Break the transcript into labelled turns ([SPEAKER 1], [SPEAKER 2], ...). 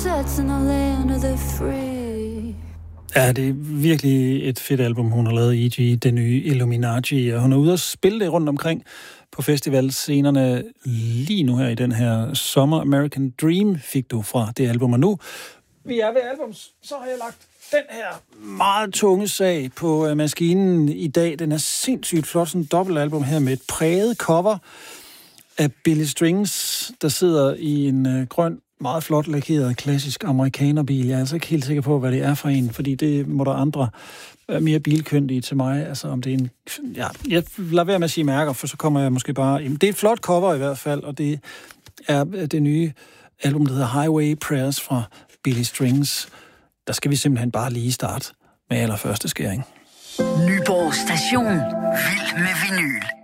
[SPEAKER 1] sunsets in the land of the free.
[SPEAKER 2] Ja, det er virkelig et fedt album, hun har lavet, E.G., det nye Illuminati, og hun er ude og spille det rundt omkring på festivalscenerne lige nu her i den her sommer. American Dream fik du fra det album, og nu vi er ved albums, så har jeg lagt den her meget tunge sag på maskinen i dag. Den er sindssygt flot, sådan en dobbeltalbum her med et præget cover af Billy Strings, der sidder i en grøn, meget flot lakeret klassisk amerikanerbil. Jeg er altså ikke helt sikker på, hvad det er for en, fordi det må der andre mere bilkyndige til mig. Altså om det er en... Ja, jeg lader være med at sige mærker, for så kommer jeg måske bare... Det er et flot cover i hvert fald, og det er det nye album, der hedder Highway Prayers fra Billy Strings. Der skal vi simpelthen bare lige starte med allerførste skæring.
[SPEAKER 3] Nyborg Station. Vild med vinyl.